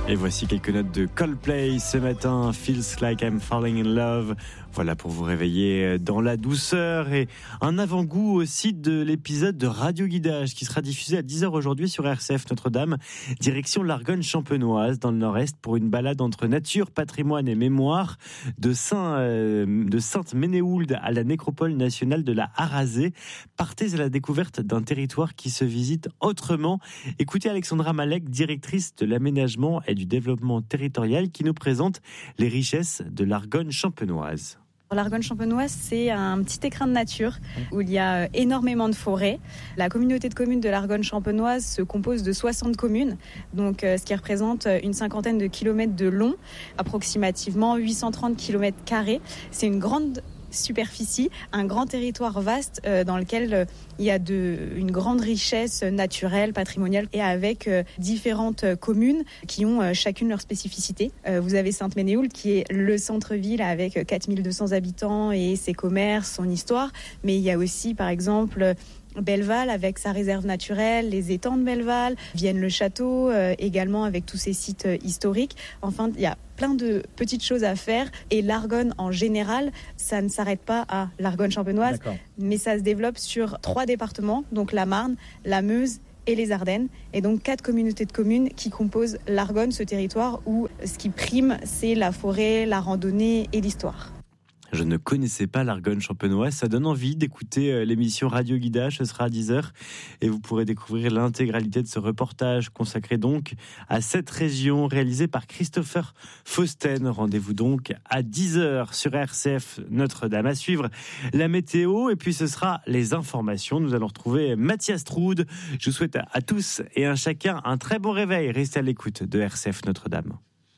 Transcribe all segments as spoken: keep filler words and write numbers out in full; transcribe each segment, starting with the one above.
Et voici quelques notes de Coldplay ce matin, Feels Like I'm Falling in Love. Voilà pour vous réveiller dans la douceur et un avant-goût aussi de l'épisode de Radio Guidage qui sera diffusé à dix heures aujourd'hui sur R C F Notre-Dame, direction l'Argonne champenoise dans le nord-est pour une balade entre nature, patrimoine et mémoire de, Saint, euh, de Sainte-Ménéhould à la nécropole nationale de la Harazé. Partez à la découverte d'un territoire qui se visite autrement. Écoutez Alexandra Malek, directrice de l'aménagement et du développement territorial qui nous présente les richesses de l'Argonne champenoise. L'Argonne champenoise, c'est un petit écrin de nature où il y a énormément de forêts. La communauté de communes de l'Argonne champenoise se compose de soixante communes, donc ce qui représente une cinquantaine de kilomètres de long, approximativement huit cent trente kilomètres carrés. C'est une grande superficie, un grand territoire vaste euh, dans lequel euh, il y a de, une grande richesse naturelle, patrimoniale et avec euh, différentes euh, communes qui ont euh, chacune leur spécificité. Euh, vous avez Sainte-Ménéhould qui est le centre-ville avec quatre mille deux cents habitants et ses commerces, son histoire, mais il y a aussi par exemple Belleval avec sa réserve naturelle, les étangs de Belleval, Vienne-le-Château euh, également avec tous ses sites euh, historiques. Enfin, il y a plein de petites choses à faire et l'Argonne en général, ça ne s'arrête pas à l'Argonne champenoise, D'accord. mais ça se développe sur trois départements, donc la Marne, la Meuse et les Ardennes, et donc quatre communautés de communes qui composent l'Argonne, ce territoire où ce qui prime, c'est la forêt, la randonnée et l'histoire. Je ne connaissais pas l'Argonne champenoise. Ça donne envie d'écouter l'émission Radio Guidage. Ce sera à dix heures et vous pourrez découvrir l'intégralité de ce reportage consacré donc à cette région réalisé par Christopher Fausten. Rendez-vous donc à dix heures sur R C F Notre-Dame. À suivre la météo et puis ce sera les informations. Nous allons retrouver Mathias Troud. Je vous souhaite à tous et à chacun un très bon réveil. Restez à l'écoute de R C F Notre-Dame.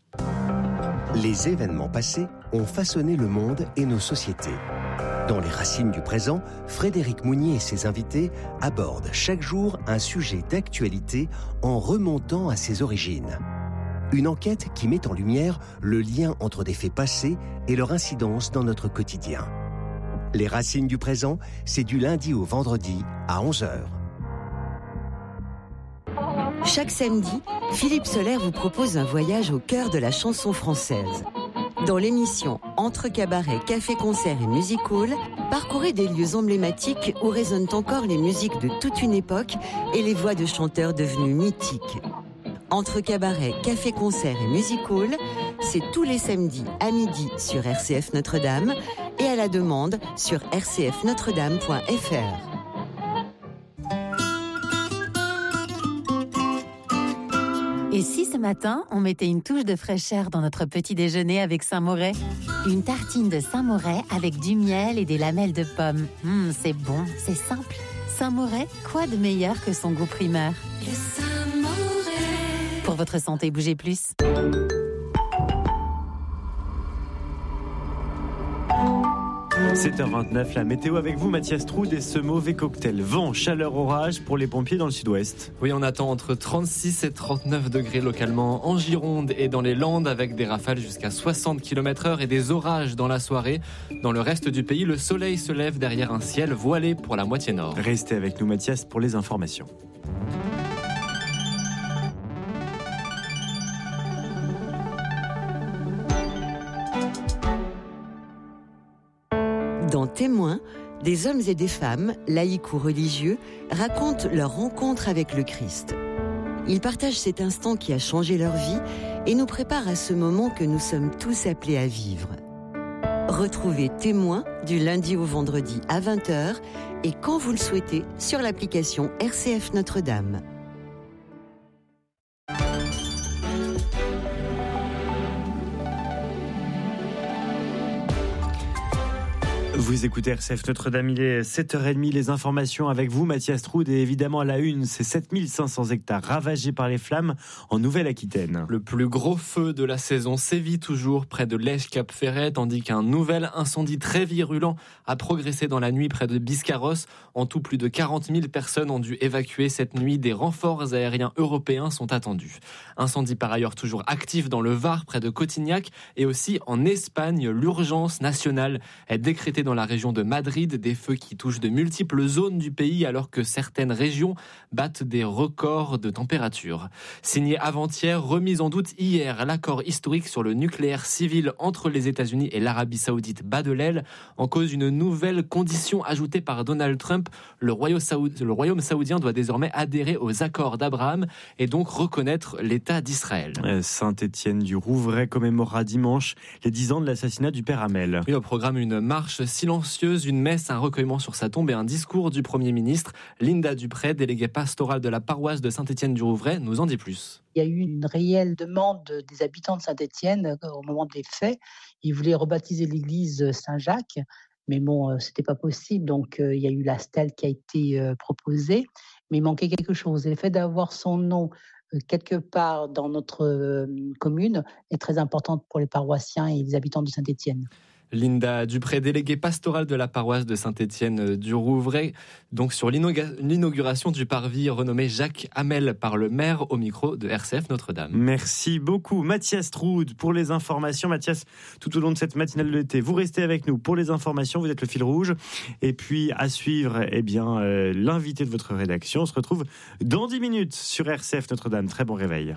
Les événements passés ont façonné le monde et nos sociétés. Dans les racines du présent, Frédéric Mounier et ses invités abordent chaque jour un sujet d'actualité en remontant à ses origines. Une enquête qui met en lumière le lien entre des faits passés et leur incidence dans notre quotidien. Les racines du présent, c'est du lundi au vendredi à onze heures. Chaque samedi, Philippe Soler vous propose un voyage au cœur de la chanson française. Dans l'émission Entre cabaret, café, concert et music hall, parcourez des lieux emblématiques où résonnent encore les musiques de toute une époque et les voix de chanteurs devenus mythiques. Entre cabaret, café, concert et music hall, c'est tous les samedis à midi sur R C F Notre-Dame et à la demande sur r c f notre dame point f r. Et si ce matin, on mettait une touche de fraîcheur dans notre petit déjeuner avec Saint-Moret ? Une tartine de Saint-Moret avec du miel et des lamelles de pommes. Mmh, c'est bon, c'est simple. Saint-Moret, quoi de meilleur que son goût primeur ? Le Saint-Moret. Pour votre santé, bougez plus. sept heures vingt-neuf, la météo avec vous, Mathias Troud, et ce mauvais cocktail. Vent, chaleur, orage pour les pompiers dans le sud-ouest. Oui, on attend entre trente-six et trente-neuf degrés localement en Gironde et dans les Landes avec des rafales jusqu'à soixante kilomètres heure et des orages dans la soirée. Dans le reste du pays, le soleil se lève derrière un ciel voilé pour la moitié nord. Restez avec nous, Mathias, pour les informations. Dans Témoins, des hommes et des femmes, laïcs ou religieux, racontent leur rencontre avec le Christ. Ils partagent cet instant qui a changé leur vie et nous préparent à ce moment que nous sommes tous appelés à vivre. Retrouvez Témoins du lundi au vendredi à vingt heures et quand vous le souhaitez sur l'application R C F Notre-Dame. Vous écoutez R C F Notre-Dame, il est sept heures trente, les informations avec vous, Mathias Troud, et évidemment à la une, c'est sept mille cinq cents hectares ravagés par les flammes en Nouvelle-Aquitaine. Le plus gros feu de la saison sévit toujours près de Lège-Cap-Ferret, tandis qu'un nouvel incendie très virulent a progressé dans la nuit près de Biscarrosse. En tout, plus de quarante mille personnes ont dû évacuer cette nuit. Des renforts aériens européens sont attendus. Incendie par ailleurs toujours actif dans le Var, près de Cotignac, et aussi en Espagne. L'urgence nationale est décrétée dans dans la région de Madrid, des feux qui touchent de multiples zones du pays alors que certaines régions battent des records de température. Signé avant-hier, remise en doute hier, l'accord historique sur le nucléaire civil entre les États-Unis et l'Arabie Saoudite bat de l'aile. En cause une nouvelle condition ajoutée par Donald Trump, le royaume, saoud... le royaume saoudien doit désormais adhérer aux accords d'Abraham et donc reconnaître l'État d'Israël. Saint-Étienne du Rouvray commémorera dimanche les dix ans de l'assassinat du père Hamel. Oui, au programme, une marche silencieuse, une messe, un recueillement sur sa tombe et un discours du Premier ministre. Linda Dupré, déléguée pastorale de la paroisse de Saint-Étienne du Rouvray, nous en dit plus. Il y a eu une réelle demande des habitants de Saint-Étienne au moment des faits. Ils voulaient rebaptiser l'église Saint-Jacques, mais bon, c'était pas possible. Donc, il y a eu la stèle qui a été proposée, mais il manquait quelque chose. Et le fait d'avoir son nom quelque part dans notre commune est très importante pour les paroissiens et les habitants de Saint-Étienne. Linda Dupré, déléguée pastorale de la paroisse de Saint-Étienne du Rouvray, donc sur l'inauguration du parvis renommé Jacques Hamel par le maire au micro de R C F Notre-Dame. Merci beaucoup Mathias Troud pour les informations. Mathias, tout au long de cette matinale de l'été, vous restez avec nous pour les informations, vous êtes le fil rouge. Et puis à suivre, eh bien, euh, l'invité de votre rédaction. On se retrouve dans dix minutes sur R C F Notre-Dame. Très bon réveil.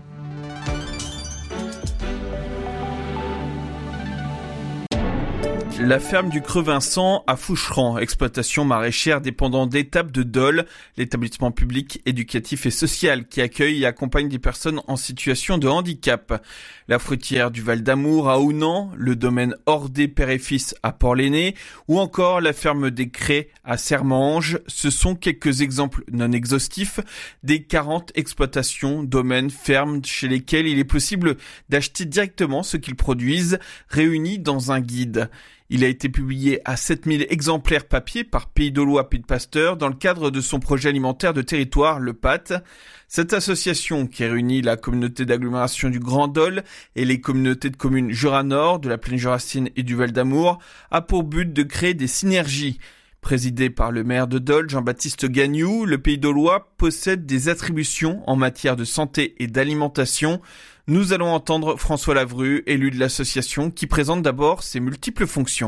La ferme du Creux Vincent à Foucheran, exploitation maraîchère dépendant d'Étape de Dole, l'établissement public éducatif et social qui accueille et accompagne des personnes en situation de handicap. La fruitière du Val d'Amour à Ounan, le domaine Ordé Père et Fils à Port-l'Aîné ou encore la ferme des Crêts à Sermange, ce sont quelques exemples non exhaustifs des quarante exploitations, domaines, fermes chez lesquelles il est possible d'acheter directement ce qu'ils produisent, réunis dans un guide. Il a été publié à sept mille exemplaires papier par Pays d'Aulois Pays de Pasteur dans le cadre de son projet alimentaire de territoire, le P A T. Cette association qui réunit la communauté d'agglomération du Grand Dole et les communautés de communes Jura Nord, de la Plaine Jurassienne et du Val d'Amour a pour but de créer des synergies. Présidé par le maire de Dole, Jean-Baptiste Gagnoux, le Pays d'Aulois possède des attributions en matière de santé et d'alimentation. Nous allons entendre François Lavru, élu de l'association, qui présente d'abord ses multiples fonctions.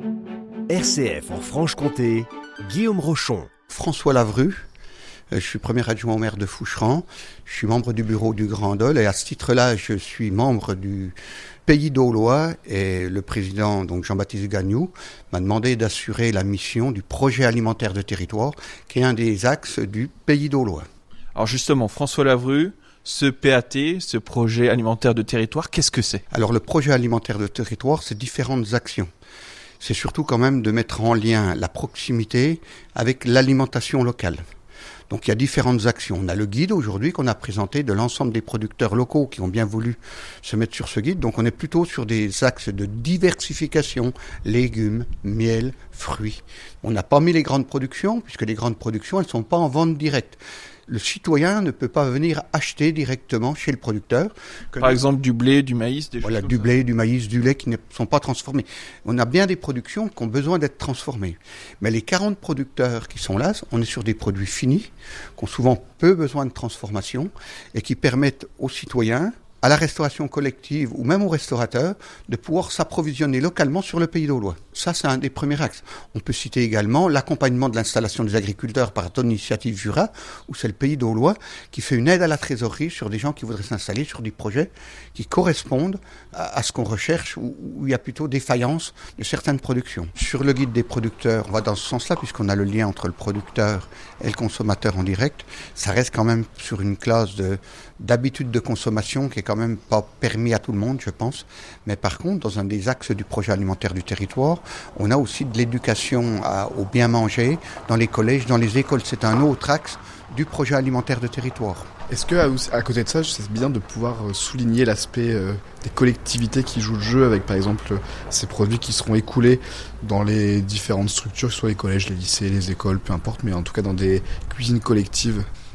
R C F en Franche-Comté, Guillaume Rochon. François Lavru, je suis premier adjoint au maire de Foucheran, je suis membre du bureau du Grand Dole et à ce titre-là, je suis membre du Pays d'Aulois et le président, donc Jean-Baptiste Gagnoux, m'a demandé d'assurer la mission du projet alimentaire de territoire, qui est un des axes du Pays d'Aulois. Alors justement, François Lavru, ce P A T, ce projet alimentaire de territoire, qu'est-ce que c'est ? Alors le projet alimentaire de territoire, c'est différentes actions. C'est surtout quand même de mettre en lien la proximité avec l'alimentation locale. Donc il y a différentes actions. On a le guide aujourd'hui qu'on a présenté de l'ensemble des producteurs locaux qui ont bien voulu se mettre sur ce guide. Donc on est plutôt sur des axes de diversification, légumes, miel, fruits. On n'a pas mis les grandes productions, puisque les grandes productions, elles ne sont pas en vente directe. Le citoyen ne peut pas venir acheter directement chez le producteur. Par nous... exemple du blé, du maïs, des Voilà, choses du comme blé, ça. du maïs, du lait qui ne sont pas transformés. On a bien des productions qui ont besoin d'être transformées. Mais les quarante producteurs qui sont là, on est sur des produits finis, qui ont souvent peu besoin de transformation et qui permettent aux citoyens, à la restauration collective ou même aux restaurateurs, de pouvoir s'approvisionner localement sur le Pays d'Aulois. Ça, c'est un des premiers axes. On peut citer également l'accompagnement de l'installation des agriculteurs par ton initiative Jura, où c'est le Pays d'Aulois qui fait une aide à la trésorerie sur des gens qui voudraient s'installer sur des projets qui correspondent à, à ce qu'on recherche, où, où il y a plutôt défaillance de certaines productions. Sur le guide des producteurs, on va dans ce sens-là, puisqu'on a le lien entre le producteur et le consommateur en direct. Ça reste quand même sur une classe de, d'habitude de consommation qui est quand même pas permis à tout le monde, je pense. Mais par contre, dans un des axes du projet alimentaire du territoire, on a aussi de l'éducation à, au bien manger dans les collèges, dans les écoles. C'est un autre axe du projet alimentaire de territoire. Est-ce que, à côté de ça, c'est bien de pouvoir souligner l'aspect euh, des collectivités qui jouent le jeu avec, par exemple, ces produits qui seront écoulés dans les différentes structures, que ce soit les collèges, les lycées, les écoles, peu importe, mais en tout cas dans des cuisines collectives?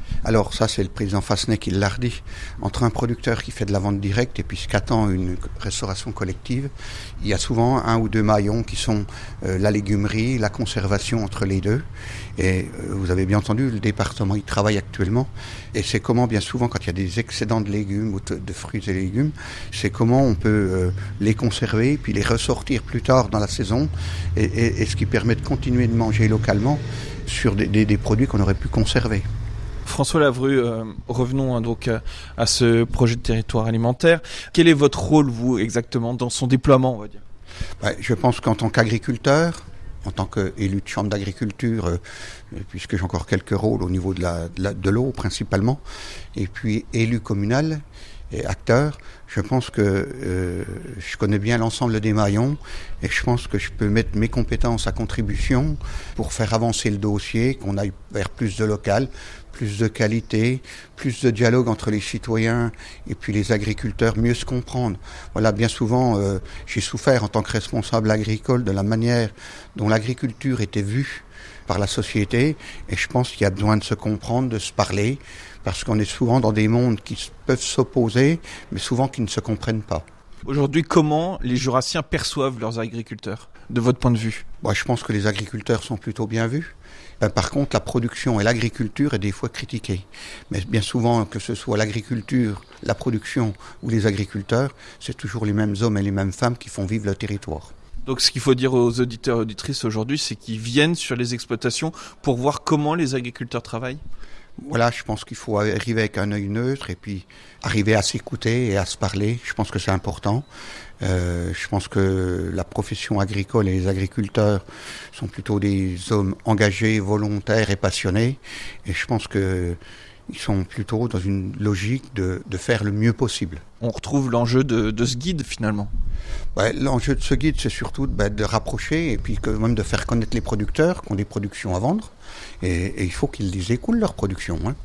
Alors ça, c'est le président Fassenet qui l'a redit. Entre un producteur qui fait de la vente directe et puis ce qu'attend une restauration collective, il y a souvent un ou deux maillons qui sont euh, la légumerie, la conservation entre les deux. Et euh, vous avez bien entendu, le département y travaille actuellement. Et c'est comment, bien souvent, quand il y a des excédents de légumes ou de, de fruits et légumes, c'est comment on peut euh, les conserver puis les ressortir plus tard dans la saison. Et, et, et ce qui permet de continuer de manger localement sur des, des, des produits qu'on aurait pu conserver. François Lavru, euh, revenons hein, donc à, à ce projet de territoire alimentaire. Quel est votre rôle, vous, exactement, dans son déploiement, on va dire ? Ouais, je pense qu'en tant qu'agriculteur, en tant qu'élu de chambre d'agriculture, euh, puisque j'ai encore quelques rôles au niveau de, la, de, la, de l'eau principalement, et puis élu communal et acteur, je pense que euh, je connais bien l'ensemble des maillons et je pense que je peux mettre mes compétences à contribution pour faire avancer le dossier, qu'on aille vers plus de local, plus de qualité, plus de dialogue entre les citoyens et puis les agriculteurs, mieux se comprendre. Voilà, bien souvent, euh, j'ai souffert en tant que responsable agricole de la manière dont l'agriculture était vue par la société et je pense qu'il y a besoin de se comprendre, de se parler, parce qu'on est souvent dans des mondes qui peuvent s'opposer, mais souvent qui ne se comprennent pas. Aujourd'hui, comment les Jurassiens perçoivent leurs agriculteurs, de votre point de vue ? Moi, je pense que les agriculteurs sont plutôt bien vus. Ben, par contre, la production et l'agriculture est des fois critiquée. Mais bien souvent, que ce soit l'agriculture, la production ou les agriculteurs, c'est toujours les mêmes hommes et les mêmes femmes qui font vivre le territoire. Donc ce qu'il faut dire aux auditeurs et auditrices aujourd'hui, c'est qu'ils viennent sur les exploitations pour voir comment les agriculteurs travaillent ? Voilà, je pense qu'il faut arriver avec un œil neutre et puis arriver à s'écouter et à se parler. Je pense que c'est important. Euh, je pense que la profession agricole et les agriculteurs sont plutôt des hommes engagés, volontaires et passionnés. Et je pense que ils sont plutôt dans une logique de, de faire le mieux possible. On retrouve l'enjeu de, de ce guide finalement. Ouais, l'enjeu de ce guide, c'est surtout de, bah, de rapprocher et puis quand même de faire connaître les producteurs qui ont des productions à vendre. Et, et il faut qu'ils les écoulent leur production. Hein.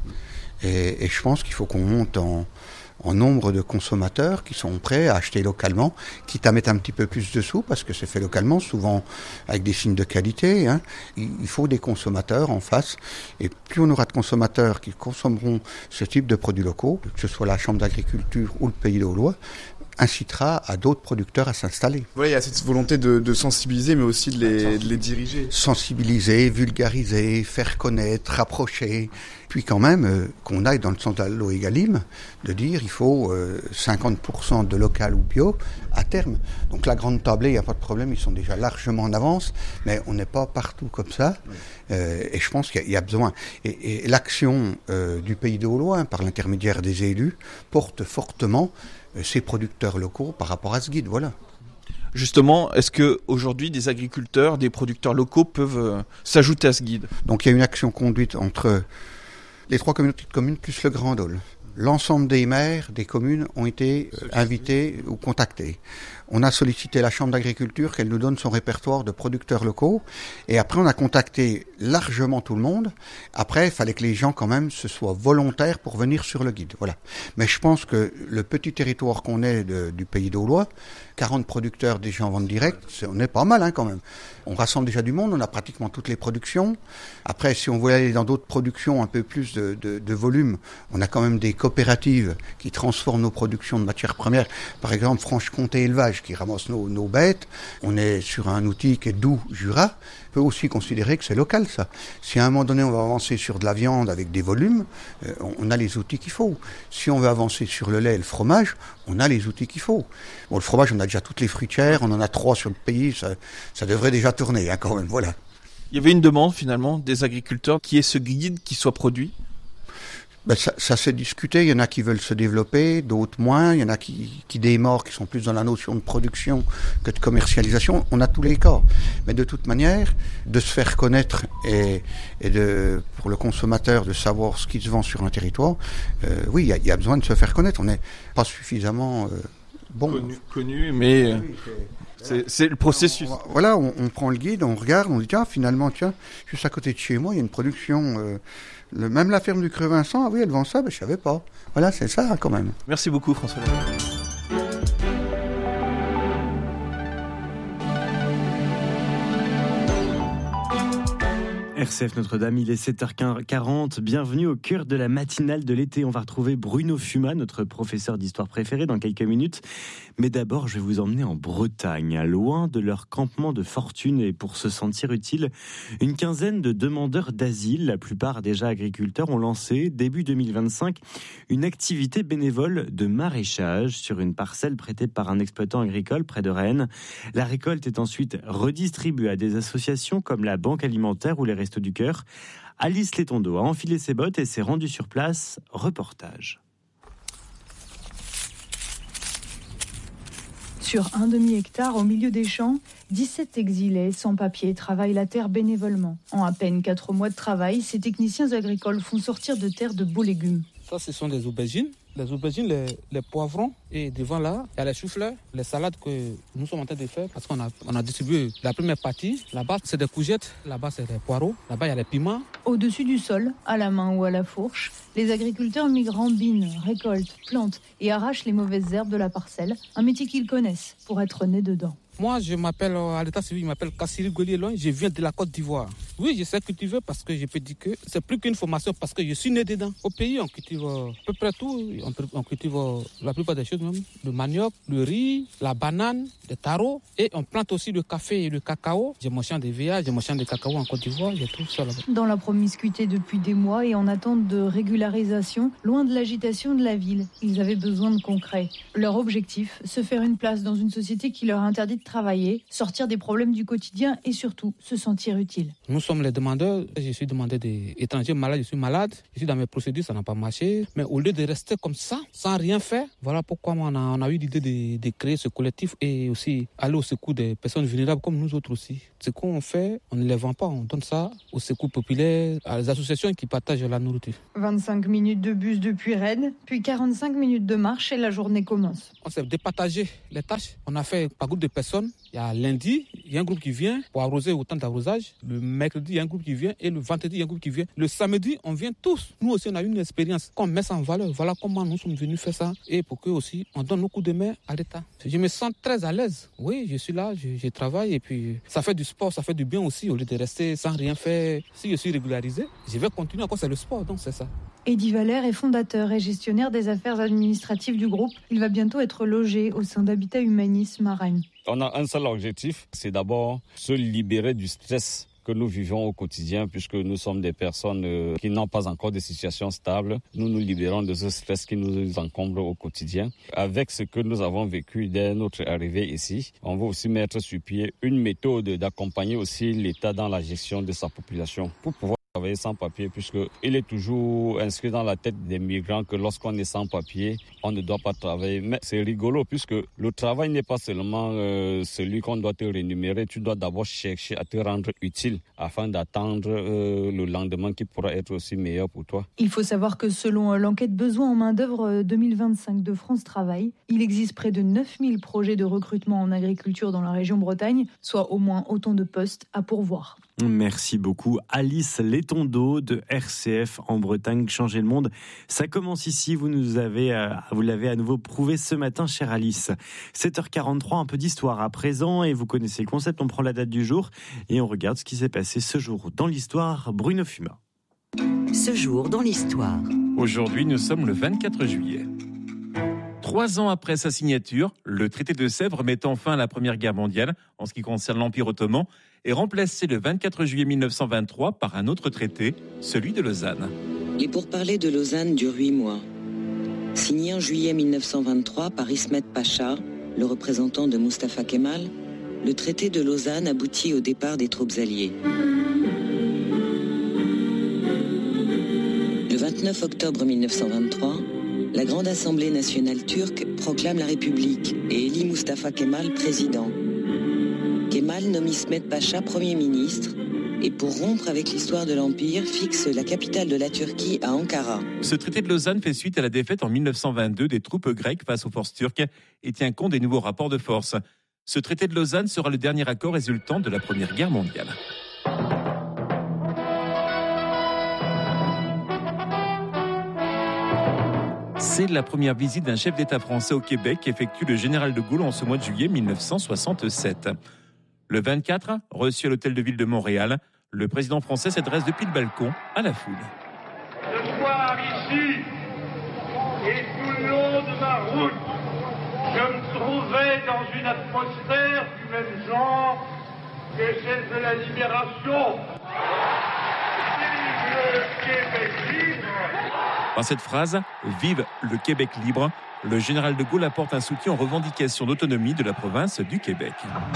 Et, et je pense qu'il faut qu'on monte en, en nombre de consommateurs qui sont prêts à acheter localement, quitte à mettre un petit peu plus de sous, parce que c'est fait localement, souvent avec des signes de qualité. Hein. Il, il faut des consommateurs en face. Et plus on aura de consommateurs qui consommeront ce type de produits locaux, que ce soit la Chambre d'agriculture ou le Pays d'Aulois, incitera à d'autres producteurs à s'installer. Voilà, il y a cette volonté de, de sensibiliser, mais aussi de les, de les diriger. Sensibiliser, vulgariser, faire connaître, rapprocher, puis quand même euh, qu'on aille dans le sens de la loi Egalim, de dire il faut euh, cinquante pour cent de local ou bio à terme. Donc la grande tablée, il n'y a pas de problème, ils sont déjà largement en avance, mais on n'est pas partout comme ça, oui. euh, et je pense qu'il y a besoin. Et, et l'action euh, du Pays d'Aulois, par l'intermédiaire des élus, porte fortement ces producteurs locaux par rapport à ce guide, voilà. Justement, est-ce que aujourd'hui des agriculteurs, des producteurs locaux peuvent euh, s'ajouter à ce guide ? Donc il y a une action conduite entre les trois communautés de communes plus le Grand Dôle. L'ensemble des maires des communes ont été euh, invités ou contactés. On a sollicité la Chambre d'agriculture qu'elle nous donne son répertoire de producteurs locaux. Et après, on a contacté largement tout le monde. Après, il fallait que les gens, quand même, se soient volontaires pour venir sur le guide. Voilà. Mais je pense que le petit territoire qu'on est de, du Pays d'Aulois, quarante producteurs déjà en vente directe, c'est, on est pas mal, hein, quand même. On rassemble déjà du monde, on a pratiquement toutes les productions. Après, si on voulait aller dans d'autres productions, un peu plus de, de, de volume, on a quand même des coopératives qui transforment nos productions de matières premières. Par exemple, Franche-Comté Élevage, qui ramasse nos, nos bêtes. On est sur un outil qui est Doubs Jura. On peut aussi considérer que c'est local, ça. Si à un moment donné, on va avancer sur de la viande avec des volumes, euh, on a les outils qu'il faut. Si on veut avancer sur le lait et le fromage, on a les outils qu'il faut. Bon, le fromage, on a déjà toutes les fruitières, on en a trois sur le pays, ça, ça devrait déjà tourner, hein, quand même, voilà. Il y avait une demande, finalement, des agriculteurs, qui est ce guide qui soit produit ? Ben ça, ça s'est discuté, il y en a qui veulent se développer, d'autres moins, il y en a qui, qui démorent, qui sont plus dans la notion de production que de commercialisation, on a tous les cas. Mais de toute manière, de se faire connaître et, et de, pour le consommateur de savoir ce qui se vend sur un territoire, euh, oui, il y, y a besoin de se faire connaître, on n'est pas suffisamment euh, bon. Connu, connu mais... Oui, c'est, c'est le processus. On, voilà, on, on prend le guide, on regarde, on dit tiens, finalement, tiens, juste à côté de chez moi, il y a une production... Euh, Le, même la ferme du Creux Vincent, ah oui, elle vend ça, mais je savais pas. Voilà, c'est ça quand même. Merci beaucoup, François Lavru. R C F Notre-Dame, il est sept heures quarante. Bienvenue au cœur de la matinale de l'été. On va retrouver Bruno Fumat, notre professeur d'histoire préféré, dans quelques minutes. Mais d'abord, je vais vous emmener en Bretagne, loin de leur campement de fortune. Et pour se sentir utile, une quinzaine de demandeurs d'asile, la plupart déjà agriculteurs, ont lancé, début deux mille vingt-cinq, une activité bénévole de maraîchage sur une parcelle prêtée par un exploitant agricole près de Rennes. La récolte est ensuite redistribuée à des associations comme la Banque alimentaire ou les Restos du Cœur. Alice Létondo a enfilé ses bottes et s'est rendue sur place. Reportage. Sur un demi-hectare au milieu des champs, dix-sept exilés sans papier travaillent la terre bénévolement. En à peine quatre mois de travail, ces techniciens agricoles font sortir de terre de beaux légumes. Ça, ce sont des aubergines. Les aubergines, les, les poivrons. Et devant là, il y a les choux-fleurs, les salades que nous sommes en train de faire parce qu'on a, on a distribué la première partie. Là-bas, c'est des courgettes. Là-bas, c'est des poireaux. Là-bas, il y a les piments. Au-dessus du sol, à la main ou à la fourche, les agriculteurs migrants binent, récoltent, plantent et arrachent les mauvaises herbes de la parcelle. Un métier qu'ils connaissent pour être nés dedans. Moi, je m'appelle, à l'état civil, je m'appelle Kassiri Golielon, je viens de la Côte d'Ivoire. Oui, je sais cultiver parce que je peux dire que c'est plus qu'une formation parce que je suis né dedans. Au pays, on cultive à peu près tout. On, on cultive la plupart des choses même. Le manioc, le riz, la banane, le taro. Et on plante aussi le café et le cacao. J'ai mon champ de V A, j'ai mon champ de cacao en Côte d'Ivoire, j'ai tout ça là-bas. Dans la promiscuité depuis des mois et en attente de régularisation, loin de l'agitation de la ville, ils avaient besoin de concret. Leur objectif, se faire une place dans une société qui leur interdit de travailler, sortir des problèmes du quotidien et surtout se sentir utile. Nous sommes les demandeurs. Je suis demandeur des étrangers malades, je suis malade. Je suis dans mes procédures, ça n'a pas marché. Mais au lieu de rester comme ça, sans rien faire, voilà pourquoi on a, on a eu l'idée de, de créer ce collectif et aussi aller au secours des personnes vulnérables comme nous autres aussi. Ce qu'on fait, on ne les vend pas, on donne ça au secours populaire, à les associations qui partagent la nourriture. vingt-cinq minutes de bus depuis Rennes, puis quarante-cinq minutes de marche et la journée commence. On s'est départagé les tâches. On a fait par groupe de personnes. Il y a lundi, il y a un groupe qui vient pour arroser autant d'arrosage. Le mercredi, il y a un groupe qui vient et le vendredi, il y a un groupe qui vient. Le samedi, on vient tous. Nous aussi, on a une expérience qu'on met ça en valeur. Voilà comment nous sommes venus faire ça et pour que aussi on donne nos coups de main à l'État. Je me sens très à l'aise. Oui, je suis là, je, je travaille et puis ça fait du sport, ça fait du bien aussi au lieu de rester sans rien faire. Si je suis régularisé, je vais continuer encore, c'est le sport, donc c'est ça. Eddy Valère est fondateur et gestionnaire des affaires administratives du groupe. Il va bientôt être logé au sein d'Habitat Humanisme à Rennes. On a un seul objectif, c'est d'abord se libérer du stress que nous vivons au quotidien, puisque nous sommes des personnes qui n'ont pas encore de situation stable. Nous nous libérons de ce stress qui nous encombre au quotidien. Avec ce que nous avons vécu dès notre arrivée ici, on va aussi mettre sur pied une méthode d'accompagner aussi l'État dans la gestion de sa population pour pouvoir travailler sans papier, puisqu'il est toujours inscrit dans la tête des migrants que lorsqu'on est sans papier, on ne doit pas travailler. Mais c'est rigolo, puisque le travail n'est pas seulement euh, celui qu'on doit te rémunérer. Tu dois d'abord chercher à te rendre utile afin d'attendre euh, le lendemain qui pourra être aussi meilleur pour toi. Il faut savoir que selon l'enquête besoin en main-d'œuvre deux mille vingt-cinq de France Travail, il existe près de neuf mille projets de recrutement en agriculture dans la région Bretagne, soit au moins autant de postes à pourvoir. Merci beaucoup Alice Létondo de R C F en Bretagne. Changer le monde, ça commence ici. Vous nous avez, euh, vous l'avez à nouveau prouvé ce matin, chère Alice. sept heures quarante-trois, un peu d'histoire à présent et vous connaissez le concept. On prend la date du jour et on regarde ce qui s'est passé ce jour dans l'histoire. Bruno Fumat. Ce jour dans l'histoire. Aujourd'hui, nous sommes le vingt-quatre juillet. Trois ans après sa signature, le traité de Sèvres mettant fin à la Première Guerre mondiale en ce qui concerne l'Empire ottoman est remplacé le vingt-quatre juillet mille neuf cent vingt-trois par un autre traité, celui de Lausanne. Les pourparlers de Lausanne durent huit mois. Signé en juillet mille neuf cent vingt-trois par Ismet Pacha, le représentant de Mustafa Kemal, le traité de Lausanne aboutit au départ des troupes alliées. Le vingt-neuf octobre mille neuf cent vingt-trois, la Grande Assemblée nationale turque proclame la République et élit Mustafa Kemal président. Kemal nomme Ismet Pacha Premier ministre et pour rompre avec l'histoire de l'Empire, fixe la capitale de la Turquie à Ankara. Ce traité de Lausanne fait suite à la défaite en mille neuf cent vingt-deux des troupes grecques face aux forces turques et tient compte des nouveaux rapports de force. Ce traité de Lausanne sera le dernier accord résultant de la Première Guerre mondiale. C'est la première visite d'un chef d'État français au Québec qu'effectue le général de Gaulle en ce mois de juillet mille neuf cent soixante-sept. Le vingt-quatre, reçu à l'hôtel de ville de Montréal, Le président français s'adresse depuis le balcon à la foule. Ce soir ici, et tout le long de ma route, je me trouvais dans une atmosphère du même genre que celle de la libération. Vive le Québec libre! Par cette phrase, « Vive le Québec libre », le général de Gaulle apporte un soutien aux revendications d'autonomie de la province du Québec.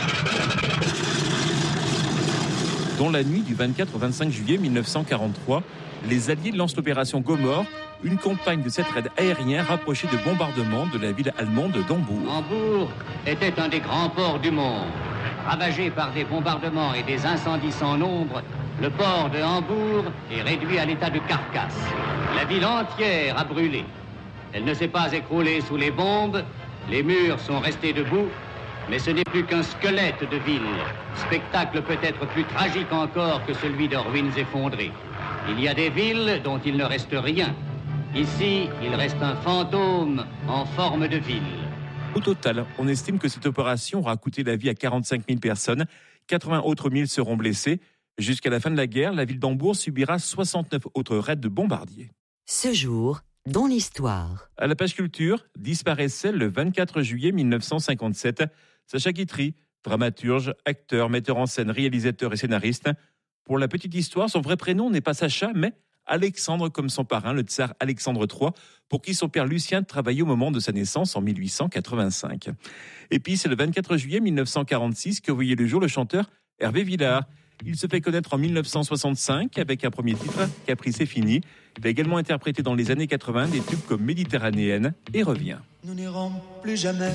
Dans la nuit du vingt-quatre au vingt-cinq juillet mille neuf cent quarante-trois, les Alliés lancent l'opération Gomorrhe, une campagne de cette raid aérien rapprochée de bombardements de la ville allemande d'Hambourg. Hambourg était un des grands ports du monde. Ravagé par des bombardements et des incendies sans nombre, le port de Hambourg est réduit à l'état de carcasse. La ville entière a brûlé. Elle ne s'est pas écroulée sous les bombes, les murs sont restés debout, mais ce n'est plus qu'un squelette de ville. Spectacle peut-être plus tragique encore que celui de ruines effondrées. Il y a des villes dont il ne reste rien. Ici, il reste un fantôme en forme de ville. Au total, on estime que cette opération aura coûté la vie à quarante-cinq mille personnes. quatre-vingts autres mille seront blessés. Jusqu'à la fin de la guerre, la ville d'Hambourg subira soixante-neuf autres raids de bombardiers. Ce jour, dans l'histoire. À la page culture, disparaissait le vingt-quatre juillet mille neuf cent cinquante-sept Sacha Guitry, dramaturge, acteur, metteur en scène, réalisateur et scénariste. Pour la petite histoire, son vrai prénom n'est pas Sacha, mais Alexandre comme son parrain, le tsar Alexandre trois, pour qui son père Lucien travaillait au moment de sa naissance en mille huit cent quatre-vingt-cinq. Et puis c'est le vingt-quatre juillet mille neuf cent quarante-six que voyait le jour le chanteur Hervé Villard. Il se fait connaître en mille neuf cent soixante-cinq avec un premier titre, Caprice c'est fini. Il a également interprété dans les années quatre-vingts des tubes comme Méditerranéenne et Revient. Nous n'irons plus jamais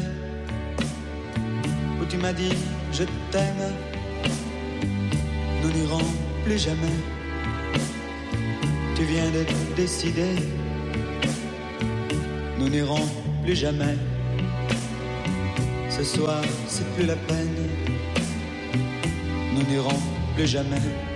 où tu m'as dit je t'aime. Nous n'irons plus jamais. Tu viens de décider. Nous n'irons plus jamais. Ce soir, c'est plus la peine. Nous n'irons plus jamais.